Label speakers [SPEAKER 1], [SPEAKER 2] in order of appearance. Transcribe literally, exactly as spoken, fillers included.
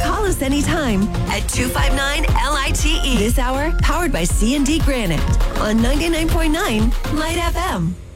[SPEAKER 1] Call us anytime at two five nine L I T E. This hour, powered by C and D Granite on ninety-nine point nine Light F M.